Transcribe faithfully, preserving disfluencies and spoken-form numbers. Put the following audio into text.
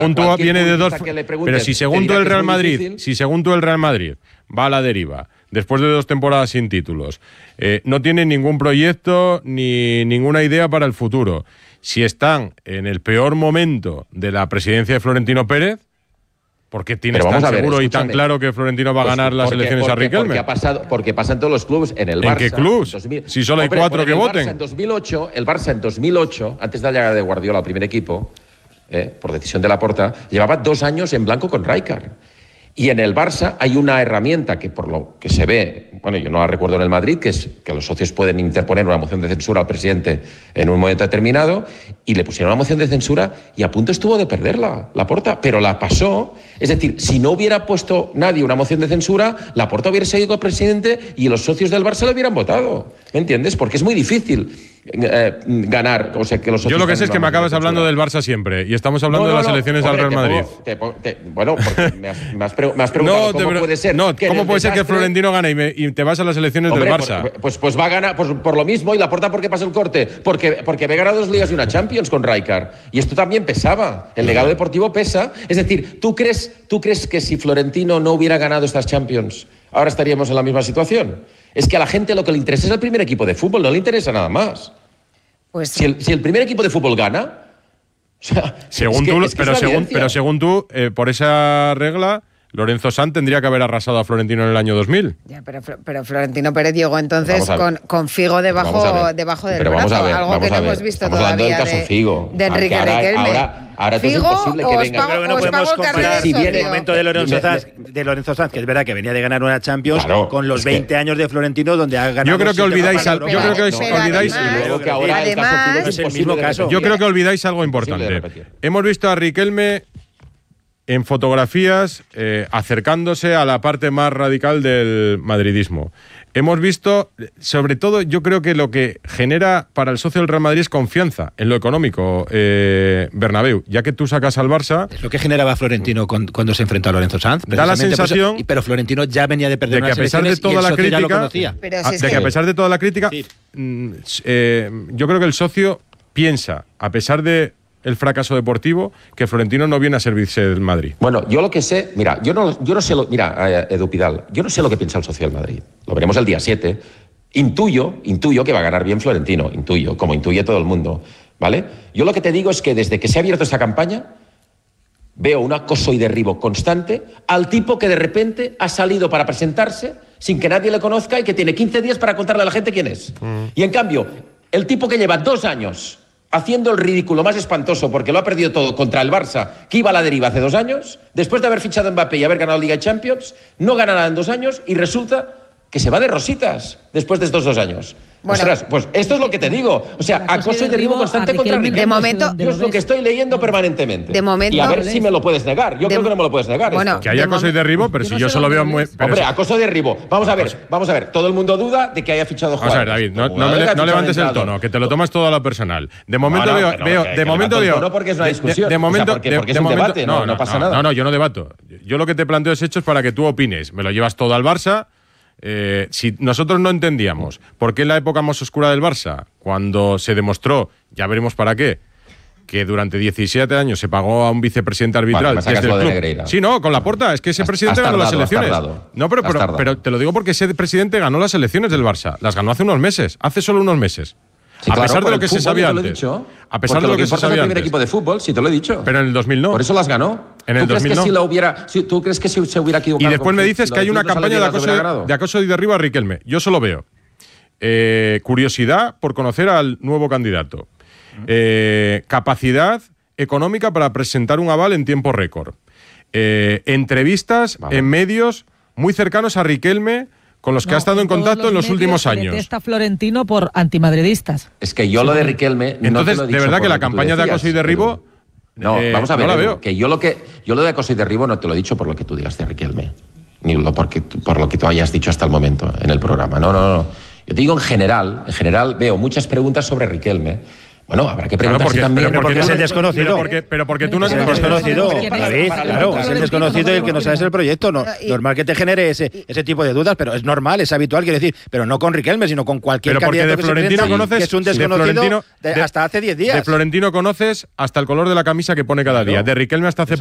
según tú viene de dos, pero si según tú el Real Madrid, difícil. si según tú el Real Madrid va a la deriva después de dos temporadas sin títulos, eh, no tienen ningún proyecto ni ninguna idea para el futuro. Si están en el peor momento de la presidencia de Florentino Pérez, ¿por qué tienes tan ver, seguro escúchame. y tan claro que Florentino va a pues, ganar las porque, elecciones porque, a Riquelme? Porque, ha pasado, porque pasa en todos los clubes, en el Barça. ¿En qué clubs? dos mil, si solo hay hombre, cuatro que el voten. Barça en dos mil ocho, el Barça en dos mil ocho, antes de la llegada de Guardiola al primer equipo, eh, por decisión de Laporta, llevaba dos años en blanco con Rijkaard. Y en el Barça hay una herramienta que por lo que se ve, bueno, yo no la recuerdo en el Madrid, que es que los socios pueden interponer una moción de censura al presidente en un momento determinado, y le pusieron una moción de censura y a punto estuvo de perderla, Laporta, pero la pasó. Es decir, si no hubiera puesto nadie una moción de censura, Laporta hubiera seguido presidente y los socios del Barça lo hubieran votado. ¿Me entiendes? Porque es muy difícil eh, ganar. O sea, que los Yo lo que sé es que me acabas hablando del Barça siempre y estamos hablando no, no, de las no, elecciones hombre, al Real Madrid. Te pongo, te, te, bueno, porque me has, me has, pre, me has preguntado no, cómo te, puede ser. No, que ¿cómo puede desastre, ser que Florentino gane y, me, y te vas a las elecciones hombre, del Barça? Pues, pues, pues va a ganar pues, por lo mismo y Laporta porque pasa el corte. Porque, porque ve ganar dos ligas y una Champions con Rijkaard. Y esto también pesaba. El legado deportivo pesa. Es decir, ¿tú crees, ¿tú crees que si Florentino no hubiera ganado estas Champions, ahora estaríamos en la misma situación? Es que a la gente lo que le interesa es el primer equipo de fútbol, no le interesa nada más. Pues si el, si el primer equipo de fútbol gana, o sea, según es que, tú, es que pero, es según, pero según tú, eh, por esa regla, Lorenzo Sanz tendría que haber arrasado a Florentino en el año dos mil. Ya, pero, pero Florentino Pérez llegó entonces con, con Figo debajo, debajo del pero brazo, ver, algo que no hemos visto estamos todavía del caso de, Figo, de Enrique ahora, Riquelme. Ahora, ahora Figo, es imposible que venga. Yo creo que no podemos comparar si viene el momento de Lorenzo Sanz, de Lorenzo Sanz, que es verdad que venía de ganar una Champions, claro, con los veinte que, años de Florentino, donde ha ganado. Yo creo que olvidáis, al, yo creo que es, olvidáis. Además, que ahora el caso Figo es el mismo caso. Yo creo que olvidáis algo importante. Hemos visto a Riquelme en fotografías eh, acercándose a la parte más radical del madridismo. Hemos visto, sobre todo, yo creo que lo que genera para el socio del Real Madrid es confianza en lo económico, eh, Bernabéu, ya que tú sacas al Barça. Es lo que generaba Florentino cuando, cuando se enfrentó a Lorenzo Sanz. Da la sensación, eso, pero Florentino ya venía de perder de que a pesar de toda la crítica, si de que a pesar de toda la crítica, sí. eh, yo creo que el socio piensa, a pesar de el fracaso deportivo, que Florentino no viene a servirse del Madrid. Bueno, yo lo que sé, mira, yo no, yo no sé, lo, mira, Edu Pidal, yo no sé lo que piensa el socio del Madrid. Lo veremos el día siete. Intuyo, intuyo que va a ganar bien Florentino, intuyo, como intuye todo el mundo, ¿vale? Yo lo que te digo es que desde que se ha abierto esta campaña, veo un acoso y derribo constante al tipo que de repente ha salido para presentarse sin que nadie le conozca y que tiene quince días para contarle a la gente quién es. Mm. Y en cambio, el tipo que lleva dos años haciendo el ridículo más espantoso porque lo ha perdido todo contra el Barça, que iba a la deriva hace dos años, después de haber fichado a Mbappé y haber ganado Liga de Champions, no gana nada en dos años y resulta que se va de rositas después de estos dos años. Bueno, Ostras, pues esto es lo que te digo. O sea, acoso y derribo constante contra Riquelme. De momento, yo es lo que estoy leyendo permanentemente. De momento, y a ver si me lo puedes negar. Yo de, creo que no me lo puedes negar. Bueno, que hay acoso y derribo, pero yo si no yo solo veo muy. Hombre, acoso y derribo. Vamos a ver, vamos a ver. Todo el mundo duda de que haya fichado Juan. Vamos a ver, David, no, no, me, no levantes el tono, que te lo tomas todo a lo personal. De momento no, no, veo, veo, de momento veo. No porque es una discusión. De, de momento, o sea, porque, porque de, es un momento, debate, no, no pasa nada. No, no, yo no debato. Yo lo que te planteo es hechos para que tú opines. Me lo llevas todo al Barça. Eh, si nosotros no entendíamos por qué en la época más oscura del Barça, cuando se demostró, ya veremos para qué, que durante diecisiete años se pagó a un vicepresidente arbitral vale, desde el club. De sí, no, con Laporta, es que ese has, presidente has tardado, ganó las elecciones. No, pero, pero, pero te lo digo porque ese presidente ganó las elecciones del Barça. Las ganó hace unos meses, hace solo unos meses. Sí, a claro, pesar de lo que se sabía antes. Dicho, a pesar de lo que, que se sabía el primer antes. equipo de fútbol, si te lo he dicho. Pero en el dos mil no. Por eso las ganó. En el ¿Tú dos mil crees no. que si la hubiera, si, ¿Tú crees que si se hubiera equivocado? Y después me dices si que hay una campaña de acoso de, de acoso y derribo a Riquelme. Yo solo veo eh, curiosidad por conocer al nuevo candidato, eh, capacidad económica para presentar un aval en tiempo récord, eh, entrevistas vale. en medios muy cercanos a Riquelme, con los que no, ha estado en contacto en los últimos años. Está Florentino por antimadridistas. Es que yo sí. lo de Riquelme. Entonces, no te lo he dicho de verdad que la que campaña de acoso y derribo. No, eh, vamos a ver. No la veo. Que yo lo que yo lo de acoso y derribo no te lo he dicho por lo que tú digas de Riquelme, ni lo porque, por lo que tú hayas dicho hasta el momento en el programa. No, no, no. Yo te digo en general, en general veo muchas preguntas sobre Riquelme. Bueno, habrá que preguntarse porque, también. Pero porque es el desconocido. Pero porque, pero porque tú no es el desconocido, David, claro, es el desconocido y el que no sabes el proyecto. No, normal que te genere ese, ese tipo de dudas, pero es normal, es habitual, quiero decir, pero no con Riquelme, sino con cualquier pero candidato de Florentino que, conoces, que es un desconocido de Florentino, de, hasta hace diez días. De Florentino conoces hasta el color de la camisa que pone cada día. De Riquelme hasta hace